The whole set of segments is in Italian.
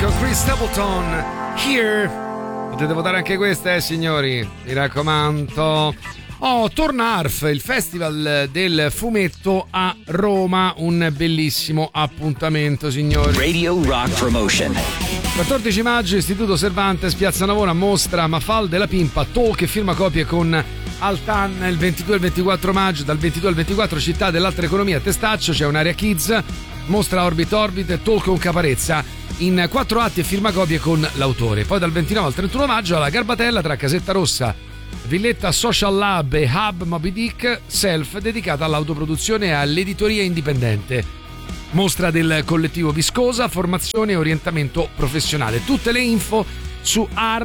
con Chris Stapleton, Here. Potete votare anche questa, signori, mi raccomando. Torna ARF, il Festival del Fumetto a Roma, un bellissimo appuntamento, signori. Radio Rock Promotion. 14 maggio, Istituto Cervantes, Piazza Navona, mostra Mafalda e la Pimpa, talk e firmacopie con Altan. Il 22 e il 24 maggio, dal 22 al 24, Città dell'Altra Economia a Testaccio, c'è un'area kids, mostra Orbit Orbit, talk con Caparezza, in 4 atti e firmacopie con l'autore. Poi dal 29 al 31 maggio alla Garbatella, tra Casetta Rossa, Villetta Social Lab e Hub Moby Dick Self, dedicata all'autoproduzione e all'editoria indipendente. Mostra del collettivo Viscosa, formazione e orientamento professionale. Tutte le info su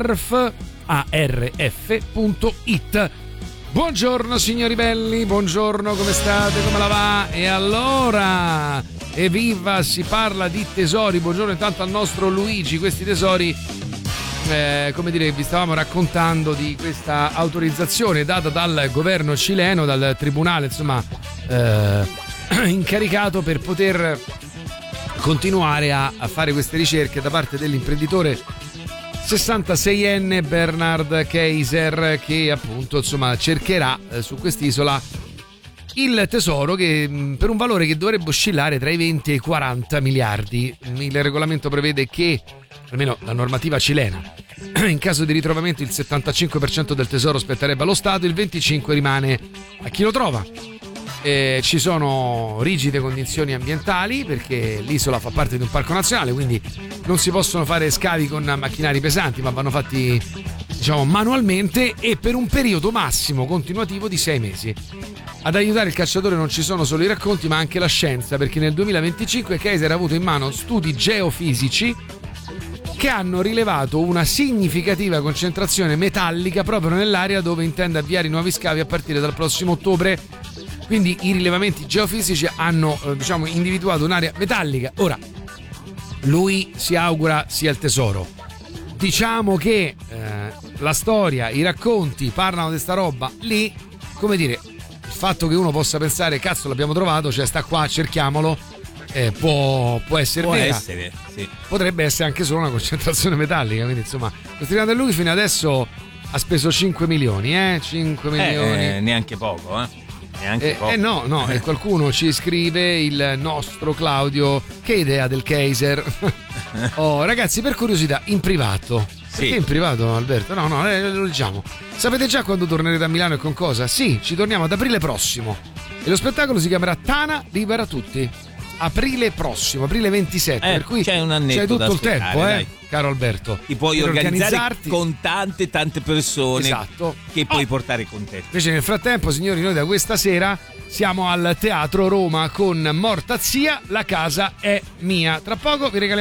arf.it. Buongiorno signori belli, buongiorno, come state, come la va? E allora, evviva, si parla di tesori. Buongiorno intanto al nostro Luigi. Questi tesori, come dire, vi stavamo raccontando di questa autorizzazione data dal governo cileno, dal tribunale, insomma, incaricato per poter continuare a fare queste ricerche da parte dell'imprenditore 66enne Bernard Kaiser, che appunto, insomma, cercherà su quest'isola il tesoro, che per un valore che dovrebbe oscillare tra i 20 e i 40 miliardi. Il regolamento prevede che, almeno la normativa cilena, in caso di ritrovamento il 75% del tesoro spetterebbe allo Stato, il 25% rimane a chi lo trova. Ci sono rigide condizioni ambientali perché l'isola fa parte di un parco nazionale, quindi non si possono fare scavi con macchinari pesanti, ma vanno fatti, diciamo, manualmente e per un periodo massimo continuativo di 6 mesi. Ad aiutare il cacciatore non ci sono solo i racconti, ma anche la scienza, perché nel 2025 Kaiser ha avuto in mano studi geofisici che hanno rilevato una significativa concentrazione metallica proprio nell'area dove intende avviare i nuovi scavi a partire dal prossimo ottobre. Quindi i rilevamenti geofisici hanno, diciamo, individuato un'area metallica. Ora, lui si augura sia il tesoro. Diciamo che la storia, i racconti parlano di sta roba lì, come dire, il fatto che uno possa pensare cazzo l'abbiamo trovato, cioè sta qua, cerchiamolo, può essere vera. Essere, sì. Potrebbe essere anche solo una concentrazione metallica, quindi insomma, questo grande lui fino adesso ha speso 5 milioni, 5 milioni. Neanche poco, Neanche poco. No, e qualcuno ci scrive, il nostro Claudio, che idea del Kaiser. Ragazzi, per curiosità, in privato. Sì. Perché in privato, Alberto? No, lo diciamo. Sapete già quando tornerete a Milano e con cosa? Sì, ci torniamo ad aprile prossimo. E lo spettacolo si chiamerà Tana Libera Tutti. Aprile prossimo, aprile 27, per cui c'è un annetto, c'è tutto da il aspettare, tempo, dai. Caro Alberto. Ti puoi organizzare con tante persone, esatto, che puoi portare con te. Invece nel frattempo, signori, noi da questa sera siamo al Teatro Roma con Morta Zia, La casa è mia. Tra poco vi regaliamo